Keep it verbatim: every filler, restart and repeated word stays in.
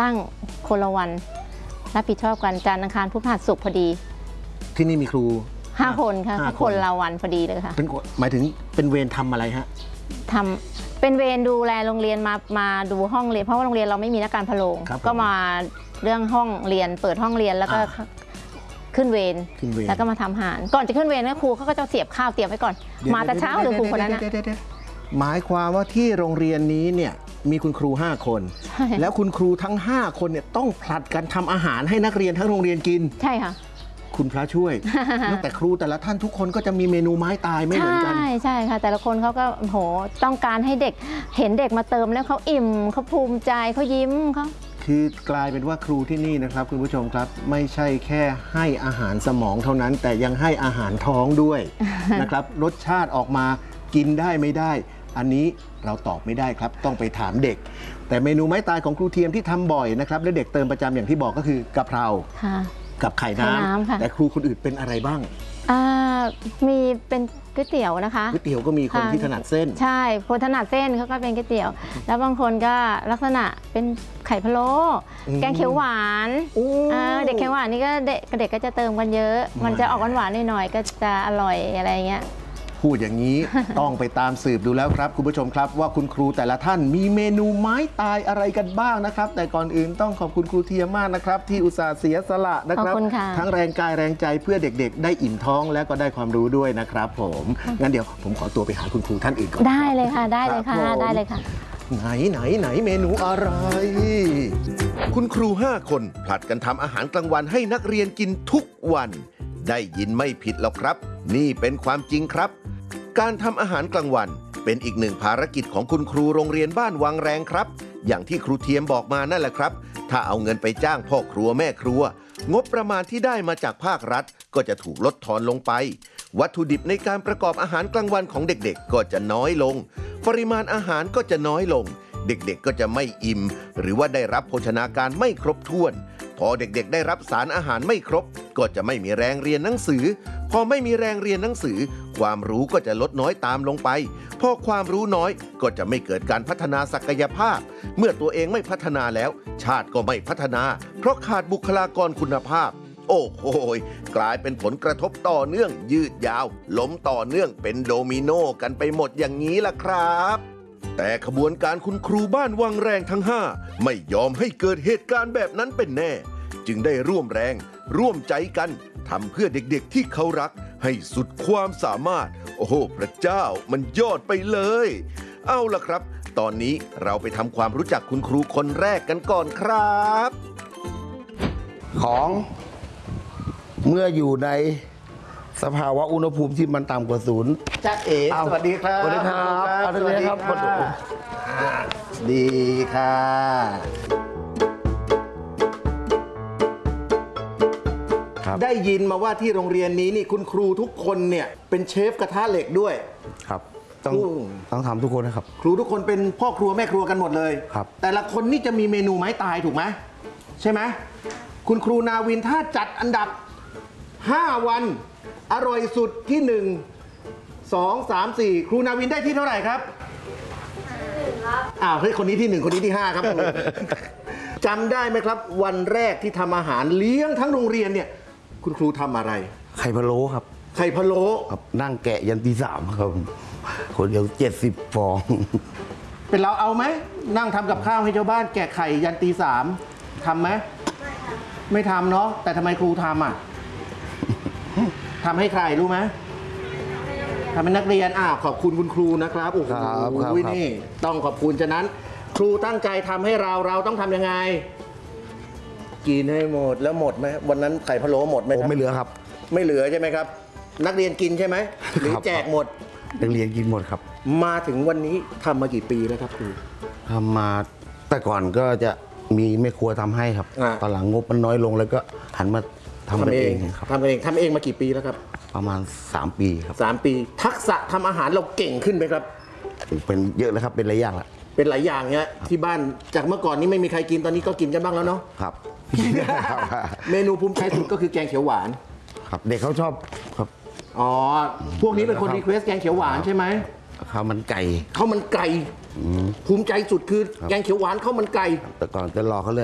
ตั้งคนละวันรับผิดชอบกันจันทร์อังคารพุธพฤหัสศุกร์พอดีที่นี่มีครูห้าคนค่ะคนละวันพอดีเลยค่ะเป็นหมายถึงเป็นเวรทำอะไรฮะทำเป็นเวรดูแลโรงเรียนมามาดูห้องเรียนเพราะว่าโรงเรียนเราไม่มีนักการพะโลงก็มาเรื่องห้องเรียนเปิดห้องเรียนแล้วก็ขึ้นเวรแล้วก็มาทำอาหารก่อนจะขึ้นเวรนะครูเขาก็จะเสียบข้าวเตรียมไว้ก่อนมาแต่เช้าเลยครูคนนั้นนะหมายความว่าที่โรงเรียนนี้เนี่ยมีคุณครูห้าคนแล้วคุณครูทั้งห้าคนเนี่ยต้องผลัดกันทำอาหารให้นักเรียนทั้งโรงเรียนกินใช่ค่ะคุณพระช่วยตั้งแต่ครูแต่ละท่านทุกคนก็จะมีเมนูไม้ตายไม่เหมือนกันใช่ใช่ค่ะแต่ละคนเขาก็โหต้องการให้เด็กเห็นเด็กมาเติมแล้วเขาอิ่มเขาภูมิใจเขายิ้มเขาคือกลายเป็นว่าครูที่นี่นะครับคุณผู้ชมครับไม่ใช่แค่ให้อาหารสมองเท่านั้นแต่ยังให้อาหารท้องด้วยนะครับรสชาติออกมากินได้ไม่ได้อันนี้เราตอบไม่ได้ครับต้องไปถามเด็กแต่เมนูไม้ตายของครูเทียมที่ทำบ่อยนะครับและเด็กเติมประจำอย่างที่บอกก็คือกะเพรากับไข่น้ำแต่ครูคนอื่นเป็นอะไรบ้างมีเป็นก๋วยเตี๋ยวนะคะก๋วยเตี๋ยวก็มีคนที่ถนัดเส้นใช่คนถนัดเส้นเขาก็เป็นก๋วยเตี๋ยวแล้วบางคนก็ลักษณะเป็นไข่พะโล้แกงเขียวหวานเด็กเขียวหวานนี่ก็เด็กเด็กก็จะเติมกันเยอะมันจะออกหวานๆหน่อยๆก็จะอร่อยอะไรเงี้ยพูดอย่างนี้ ต้องไปตามสืบดูแล้วครับคุณผู้ชมครับว่าคุณครูแต่ละท่านมีเมนูไม้ตายอะไรกันบ้างนะครับแต่ก่อนอื่นต้องขอบคุณครูเทียมมากนะครับที่อุตส่าห์เสียสละนะครับทั้งแรงกายแรงใจเพื่อเด็กๆได้อิ่มท้องและก็ได้ความรู้ด้วยนะครับผมงั้นเดี๋ยวผมขอตัวไปหาคุณครูท่านอื่นก่อนได้เลยค่ะได้เลยค่ะได้เลยค่ะไหนไหนไหนเมนูอะไรคุณครูห้าคนผลัดกันทำอาหารกลางวันให้นักเรียนกินทุกวันได้ยินไม่ผิดหรอกครับนี่เป็นความจริงครับการทำอาหารกลางวันเป็นอีกหนึ่งภารกิจของคุณครูโรงเรียนบ้านวังแรงครับอย่างที่ครูเทียมบอกมานั่นแหละครับถ้าเอาเงินไปจ้างพ่อครัวแม่ครัวงบประมาณที่ได้มาจากภาครัฐก็จะถูกลดทอนลงไปวัตถุดิบในการประกอบอาหารกลางวันของเด็กๆก็จะน้อยลงปริมาณอาหารก็จะน้อยลงเด็กๆก็จะไม่อิ่มหรือว่าได้รับโภชนาการไม่ครบถ้วนพอเด็กๆได้รับสารอาหารไม่ครบก็จะไม่มีแรงเรียนหนังสือพอไม่มีแรงเรียนหนังสือความรู้ก็จะลดน้อยตามลงไปพอความรู้น้อยก็จะไม่เกิดการพัฒนาศักยภาพเมื่อตัวเองไม่พัฒนาแล้วชาติก็ไม่พัฒนาเพราะขาดบุคลากรคุณภาพโอ้โหกลายเป็นผลกระทบต่อเนื่องยืดยาวล้มต่อเนื่องเป็นโดมิโนกันไปหมดอย่างนี้ล่ะครับแต่ขบวนการคุณครูบ้านวังแรงทั้งห้าไม่ยอมให้เกิดเหตุการณ์แบบนั้นเป็นแน่จึงได้ร่วมแรงร่วมใจกันทำเพื่อเด็กๆที่เขารักให้สุดความสามารถโอ้โหพระเจ้ามันยอดไปเลยเอาล่ะครับตอนนี้เราไปทำความรู้จักคุณครูคนแรกกันก่อนครับของเมื่ออยู่ในสภาวะอุณหภูมิที่มันต่ำกว่าศูนย์จ๊ะเอ๋สวัสดีครับสวัสดีครับสวัสดีครับดีค่ะได้ยินมาว่าที่โรงเรียนนี้นี่คุณครูทุกคนเนี่ยเป็นเชฟกระทะเหล็กด้วยครับต้องต้องทำทุกคนนะครับครูทุกคนเป็นพ่อครัวแม่ครัวกันหมดเลยครับแต่ละคนนี่จะมีเมนูไม้ตายถูกไหมใช่ไหมคุณครูนาวินถ้าจัดอันดับห้าวันอร่อยสุดที่หนึ่ง สอง สาม สี่ครูนาวินได้ที่เท่าไหร่ครับครับอ้าวเฮ้ยคนนี้ที่หนึ่งคนนี้ที่ห้าครับจำได้ไหมครับวันแรกที่ทำอาหารเลี้ยงทั้งโรงเรียนเนี่ยคุณครูทำอะไรไข่พะโล้ครับไข่พะโล้ครับนั่งแกะยันตีสามครับคนเดียวเจ็ดสิบฟองเป็นเราเอาไหมนั่งทำกับข้าวให้ชาวบ้านแกะไข่ยันตีสามทำไหมไม่ทำเนาะแต่ทำไมครูทำอ่ะทำให้ใครรู้ไหมทำเป็นนักเรียนอ้าวขอบคุณคุณครูนะครับโอ้โหนี่ต้องขอบคุณฉะนั้นครูตั้งใจทำให้เราเราต้องทำยังไงกินให้หมดแล้วหมดไหมวันนั้นไข่พะโล้หมดไหมครับไม่เหลือครับไม่เหลือใช่ไหมครับนักเรียนกินใช่ไหมหรือแจกหมดนักเรียนกินหมดครับมาถึงวันนี้ทำมากี่ปีแล้วครับครูทำมาแต่ก่อนก็จะมีแม่ครัวทำให้ครับตอนหลังงบมันน้อยลงแล้วก็หันมาทำเองครับทำเองทำเองมากี่ปีแล้วครับประมาณสามปีครับสามปีทักษะทำอาหารเราเก่งขึ้นไหมครับเป็นเยอะแล้วครับเป็นหลายอย่างละเป็นหลายอย่างเนี้ยที่บ้านจากเมื่อก่อนนี้ไม่มีใครกินตอนนี้ก็กินกันบ้างแล้วเนาะครับเมนูภูมิใจสุดก็คือแกงเขียวหวานครับเด็กเขาชอบครับอ๋อพวกนี้เป็นคนรีเควสแกงเขียวหวานใช่ไหมข้าวมันไก่ข้าวมันไก่ภูมิใจสุดคือแกงเขียวหวานข้าวมันไก่แต่ก่อนจะรอเขาเลย